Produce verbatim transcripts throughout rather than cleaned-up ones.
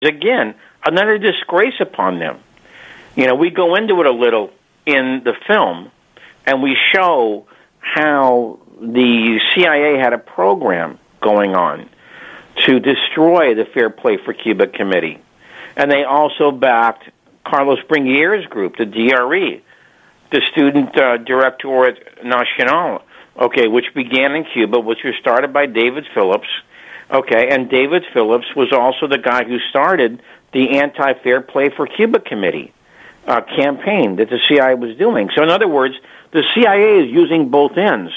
Again, another disgrace upon them. You know, we go into it a little in the film, and we show how the C I A had a program going on to destroy the Fair Play for Cuba Committee. And they also backed Carlos Bringier's group, the D R E, the Student uh, Directorat Nacional, okay, which began in Cuba, which was started by David Phillips. Okay, and David Phillips was also the guy who started the Anti-Fair Play for Cuba Committee uh, campaign that the C I A was doing. So in other words, the C I A is using both ends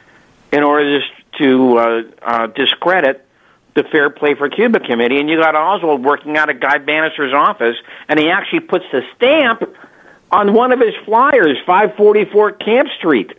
in order to uh, uh, discredit the Fair Play for Cuba Committee. And you got Oswald working out of Guy Bannister's office, and he actually puts the stamp on one of his flyers, five forty-four Camp Street.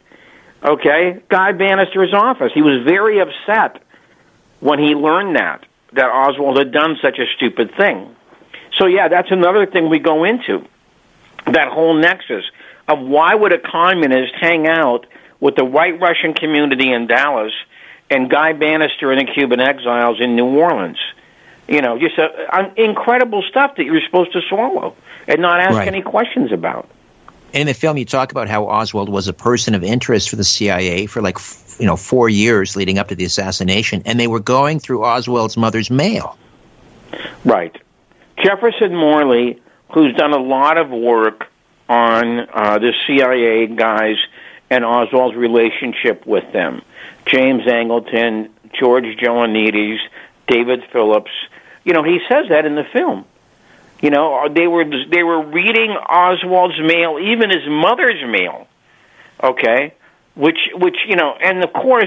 Okay, Guy Bannister's office. He was very upset when he learned that, that Oswald had done such a stupid thing. So, yeah, that's another thing we go into, that whole nexus of why would a communist hang out with the white Russian community in Dallas and Guy Bannister and the Cuban exiles in New Orleans. You know, just a, uh, incredible stuff that you're supposed to swallow and not ask right. any questions about. In the film, you talk about how Oswald was a person of interest for the C I A for like, you know, four years leading up to the assassination, and they were going through Oswald's mother's mail. Right. Jefferson Morley, who's done a lot of work on uh, the C I A guys and Oswald's relationship with them. James Angleton, George Joannides, David Phillips. You know, he says that in the film. You know, they were they were reading Oswald's mail, even his mother's mail. Okay, which which you know, and of course,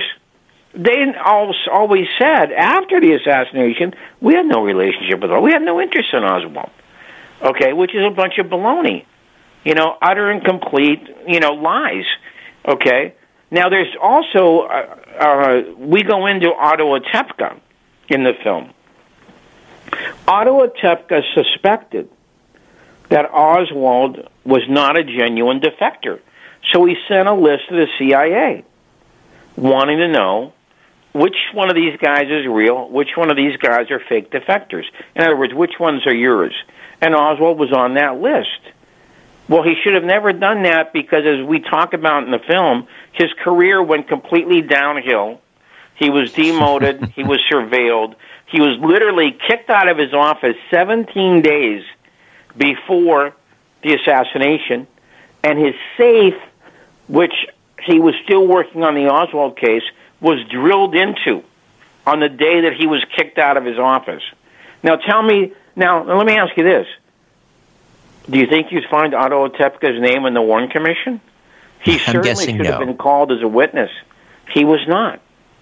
they always said after the assassination, we had no relationship with Oswald. We had no interest in Oswald. Okay, which is a bunch of baloney. You know, utter and complete, you know, lies. Okay. Now, there's also, uh, uh, we go into Otto Otepka in the film. Otto Otepka suspected that Oswald was not a genuine defector. So he sent a list to the C I A wanting to know which one of these guys is real, which one of these guys are fake defectors. In other words, which ones are yours? And Oswald was on that list. Well, he should have never done that because, as we talk about in the film, his career went completely downhill. He was demoted. He was surveilled. He was literally kicked out of his office seventeen days before the assassination. And his safe, which he was still working on the Oswald case, was drilled into on the day that he was kicked out of his office. Now, tell me, now, let me ask you this. Do you think you'd find Otto Otepka's name in the Warren Commission? He I'm certainly guessing should no. have been called as a witness. He was not.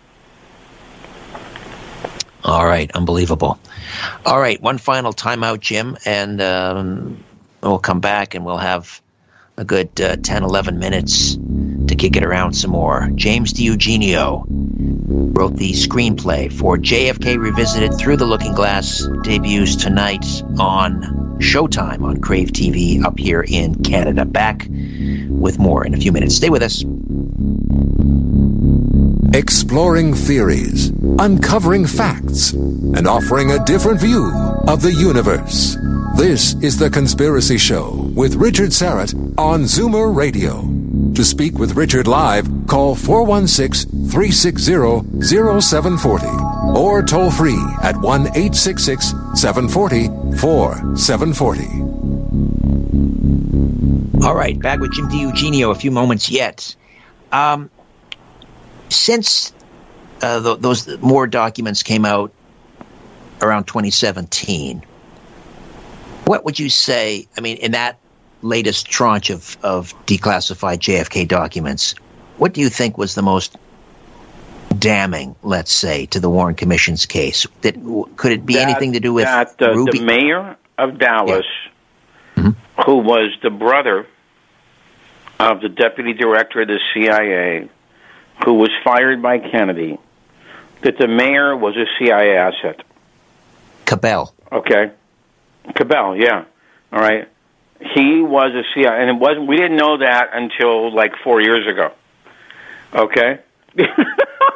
All right, unbelievable. All right, one final timeout, Jim, and um, we'll come back and we'll have a good uh, ten, eleven minutes to kick it around some more. James DiEugenio wrote the screenplay for J F K Revisited Through the Looking Glass, debuts tonight on Showtime on Crave T V up here in Canada. Back with more in a few minutes. Stay with us. Exploring theories, uncovering facts, and offering a different view of the universe. This is The Conspiracy Show with Richard Syrett on Zoomer Radio. To speak with Richard live, call four one six, three six zero, zero seven four zero or toll free at one eight six six, seven four zero, four seven four zero. All right, back with Jim DiEugenio, a few moments yet. Um, since uh, th- those more documents came out around twenty seventeen, what would you say, I mean, in that latest tranche of, of declassified J F K documents, what do you think was the most damning, let's say, to the Warren Commission's case? That, could it be that, anything to do with that, uh, Ruby? The mayor of Dallas, yeah. mm-hmm. who was the brother of the deputy director of the C I A, who was fired by Kennedy, that the mayor was a C I A asset. Cabell. Okay. Cabell, yeah. All right. He was a C I A, and it wasn't. We didn't know that until like four years ago. Okay.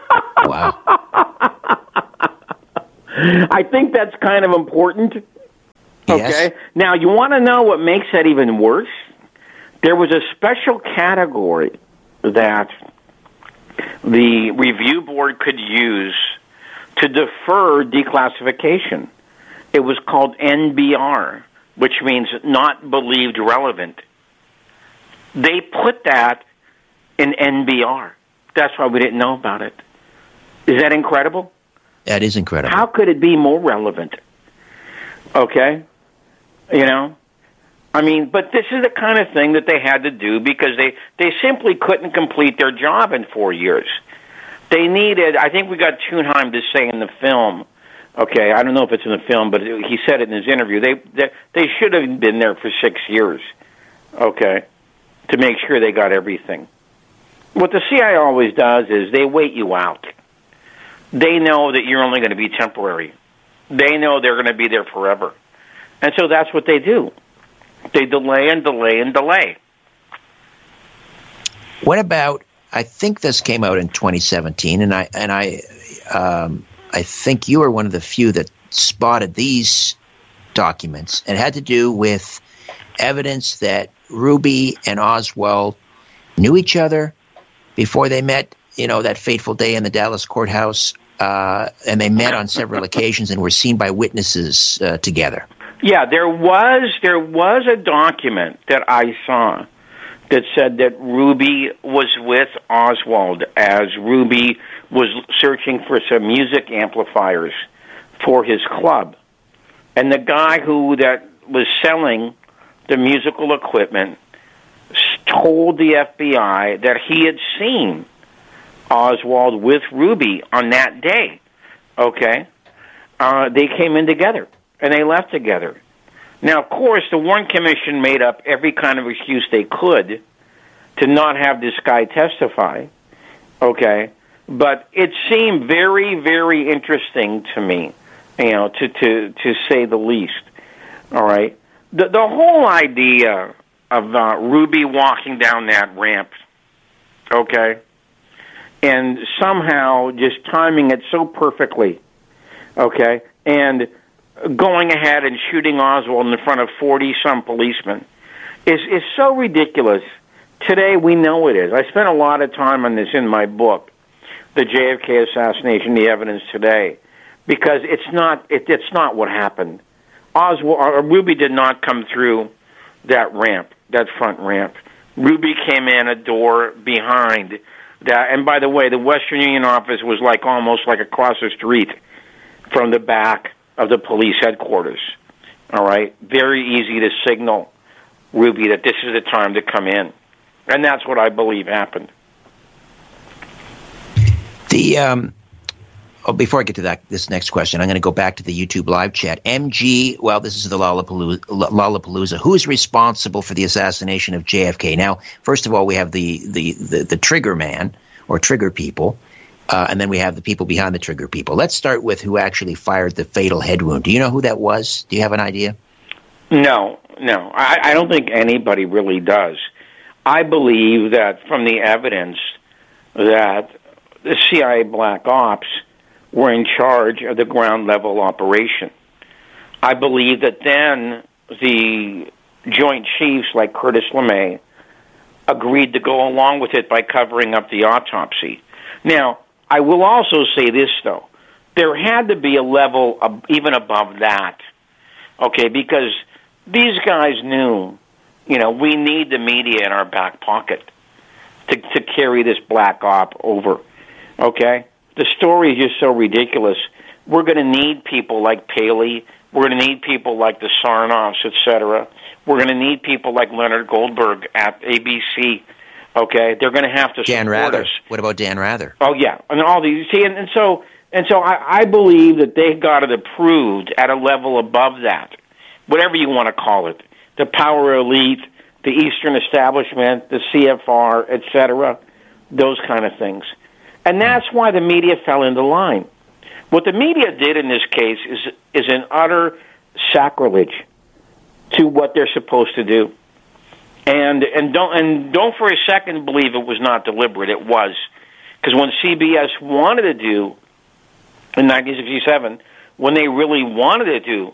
Wow. I think that's kind of important. Okay? Yes. Now, you want to know what makes that even worse? There was a special category that the review board could use to defer declassification. It was called N B R, which means not believed relevant. They put that in N B R. That's why we didn't know about it. Is that incredible? That is incredible. How could it be more relevant? Okay? You know? I mean, but this is the kind of thing that they had to do because they, they simply couldn't complete their job in four years. They needed, I think we got Thunheim to say in the film, okay, I don't know if it's in the film, but he said it in his interview, they, they, they should have been there for six years, okay, to make sure they got everything. What the C I A always does is they wait you out. They know that you're only going to be temporary. They know they're going to be there forever. And so that's what they do. They delay and delay and delay. What about, I think this came out in twenty seventeen, and I and I um, I think you were one of the few that spotted these documents. It had to do with evidence that Ruby and Oswald knew each other before they met, you know, that fateful day in the Dallas courthouse, uh, and they met on several occasions and were seen by witnesses uh, together. Yeah, there was there was a document that I saw that said that Ruby was with Oswald as Ruby was searching for some music amplifiers for his club. And the guy who that was selling the musical equipment told the F B I that he had seen Oswald with Ruby on that day. Okay? Uh, they came in together, and they left together. Now, of course, the Warren Commission made up every kind of excuse they could to not have this guy testify, okay? But it seemed very, very interesting to me, you know, to, to, to say the least, all right? The, the whole idea of uh, Ruby walking down that ramp, okay, and somehow just timing it so perfectly, okay, and going ahead and shooting Oswald in front of forty-some policemen is, is so ridiculous. Today we know it is. I spent a lot of time on this in my book, The J F K Assassination, The Evidence Today, because it's not it, it's not what happened. Oswald, or Ruby did not come through that ramp, that front ramp. Ruby came in a door behind that. And by the way, the Western Union office was like almost like across the street from the back of the police headquarters. All right? Very easy to signal Ruby that this is the time to come in. And that's what I believe happened. The um, oh, before I get to that, this next question, I'm going to go back to the YouTube live chat. M G, well, this is the Lollapalooza. Lollapalooza. Who is responsible for the assassination of J F K? Now, first of all, we have the the the, the trigger man or trigger people. Uh, and then we have the people behind the trigger people. Let's start with who actually fired the fatal head wound. Do you know who that was? Do you have an idea? No, no. I, I don't think anybody really does. I believe that from the evidence that the C I A Black Ops were in charge of the ground-level operation. I believe that then the Joint Chiefs like Curtis LeMay agreed to go along with it by covering up the autopsy. Now, I will also say this, though. There had to be a level of, even above that, okay, because these guys knew, you know, we need the media in our back pocket to, to carry this black op over, okay? The story is just so ridiculous. We're going to need people like Paley. We're going to need people like the Sarnoffs, et cetera. We're going to need people like Leonard Goldberg at A B C. Okay, they're going to have to Dan support Rather. us. What about Dan Rather? Oh yeah, and all these. See, and, and so and so, I, I believe that they got it approved at a level above that, whatever you want to call it, the power elite, the Eastern establishment, the C F R, et cetera, those kind of things, and that's why the media fell into line. What the media did in this case is is an utter sacrilege to what they're supposed to do. And and don't and don't for a second believe it was not deliberate. It was, because when C B S wanted to do in nineteen sixty-seven, when they really wanted to do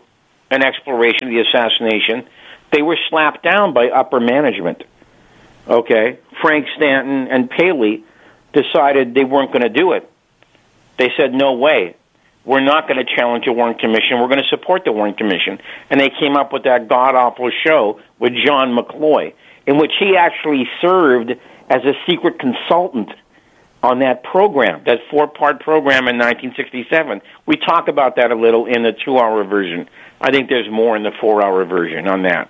an exploration of the assassination, they were slapped down by upper management. Okay? Frank Stanton and Paley decided they weren't going to do it. They said, no way. We're not going to challenge the Warren Commission. We're going to support the Warren Commission. And they came up with that god-awful show with John McCloy, in which he actually served as a secret consultant on that program, that four-part program in nineteen sixty-seven. We talk about that a little in the two-hour version. I think there's more in the four-hour version on that.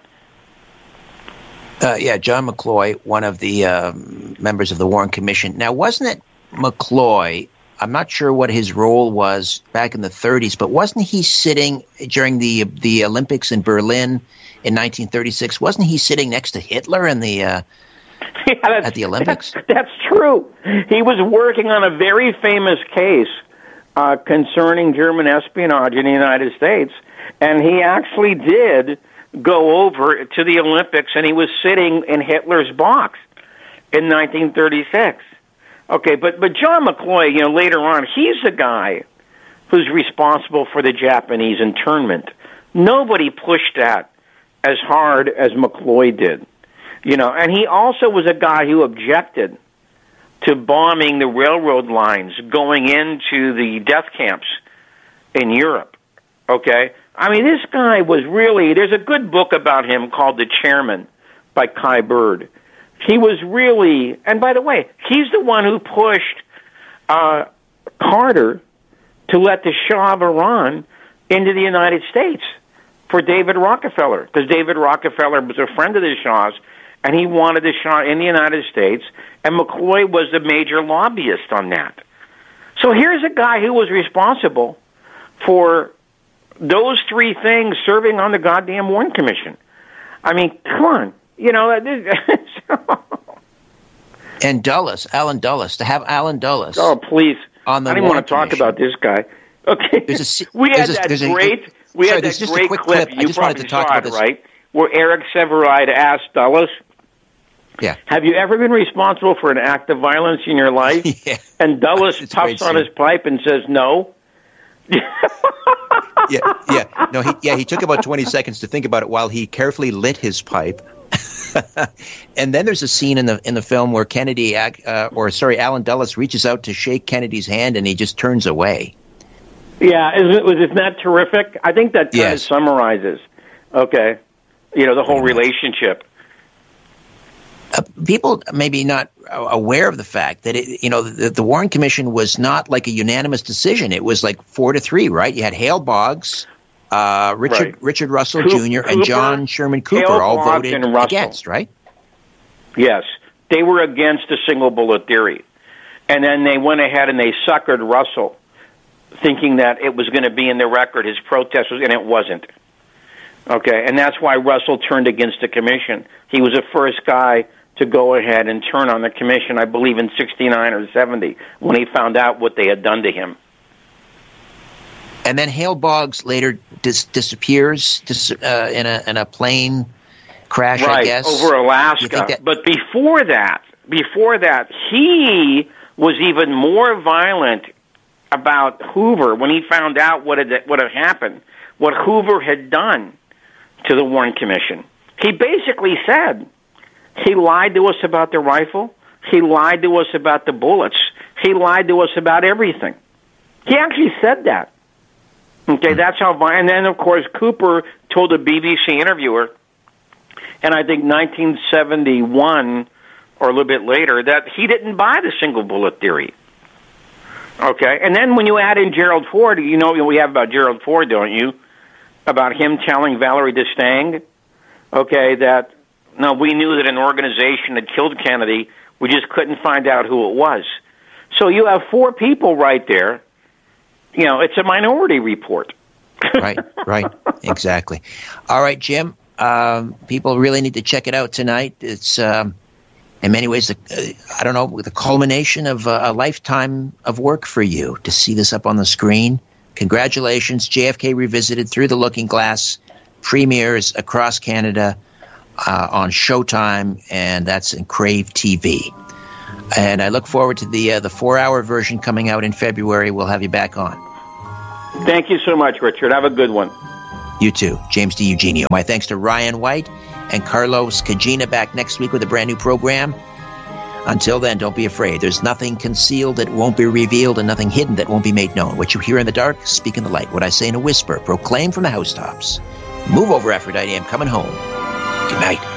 Uh, yeah, John McCloy, one of the uh, members of the Warren Commission. Now, wasn't it McCloy, I'm not sure what his role was back in the thirties, but wasn't he sitting during the the Olympics in Berlin in nineteen thirty-six? Wasn't he sitting next to Hitler in the uh, yeah, at the Olympics? That's, that's true. He was working on a very famous case uh, concerning German espionage in the United States, and he actually did go over to the Olympics, and he was sitting in Hitler's box in nineteen thirty-six. Okay, but, but John McCloy, you know, later on, he's the guy who's responsible for the Japanese internment. Nobody pushed that as hard as McCloy did. You know, and he also was a guy who objected to bombing the railroad lines going into the death camps in Europe. Okay? I mean, this guy was really, there's a good book about him called The Chairman by Kai Bird. He was really, and by the way, he's the one who pushed uh, Carter to let the Shah of Iran into the United States for David Rockefeller, because David Rockefeller was a friend of the Shah's, and he wanted the Shah in the United States, and McCloy was the major lobbyist on that. So here's a guy who was responsible for those three things serving on the goddamn Warren Commission. I mean, come on. You know, and Dulles, Alan Dulles, to have Alan Dulles. Oh, please! On the I don't want to talk Commission. about this guy. Okay, a, we had a, that a, great, a, we sorry, had that just great a quick clip. clip. You I just wanted to talk saw about it, this, right? Where Eric Sevareid asked Dulles, "Yeah, have you ever been responsible for an act of violence in your life?" yeah. And Dulles It's puffs on his pipe and says, "No." yeah, yeah, no, he, yeah, he took about twenty seconds to think about it while he carefully lit his pipe. And then there's a scene in the in the film where Kennedy, uh, or sorry, Alan Dulles reaches out to shake Kennedy's hand, and he just turns away. Yeah, isn't it, was isn't that terrific? I think that kind Yes. of summarizes, okay, you know, the whole relationship. Uh, people maybe not aware of the fact that it, you know the, the Warren Commission was not like a unanimous decision. It was like four to three, right? You had Hale Boggs, uh, Richard Right. Richard Russell Coop- Junior and Cooper, John Sherman Cooper Hale all Boggs voted and Russell. against, right? Yes, they were against the single bullet theory. And then they went ahead and they suckered Russell, thinking that it was going to be in the record, his protest was, and it wasn't. Okay, and that's why Russell turned against the commission. He was the first guy to go ahead and turn on the commission, I believe in sixty-nine or seventy, when he found out what they had done to him. And then Hale Boggs later dis- disappears dis- uh, in a in a plane crash, right, I guess, over Alaska. that- But before that, before that, he was even more violent about Hoover when he found out what had what had happened, what Hoover had done to the Warren Commission. He basically said he lied to us about the rifle. He lied to us about the bullets. He lied to us about everything. He actually said that. Okay, that's how violent. And then, of course, Cooper told a B B C interviewer, and I think nineteen seventy-one or a little bit later, that he didn't buy the single bullet theory. Okay, and then when you add in Gerald Ford, you know what we have about Gerald Ford, don't you? About him telling Valerie Destang, okay, that, no, we knew that an organization had killed Kennedy. We just couldn't find out who it was. So you have four people right there. You know, it's a minority report. right, right, exactly. All right, Jim, um, people really need to check it out tonight. It's, um, in many ways, uh, I don't know, the culmination of uh, a lifetime of work for you to see this up on the screen. Congratulations. J F K Revisited, Through the Looking Glass, premieres across Canada uh, on Showtime, and that's in Crave T V. And I look forward to the uh, the four-hour version coming out in February. We'll have you back on. Thank you so much, Richard. Have a good one. You too. James DiEugenio. My thanks to Ryan White and Carlos Cagina, back next week with a brand new program. Until then, don't be afraid. There's nothing concealed that won't be revealed and nothing hidden that won't be made known. What you hear in the dark, speak in the light. What I say in a whisper, proclaim from the housetops. Move over, Aphrodite. I'm coming home. Good night.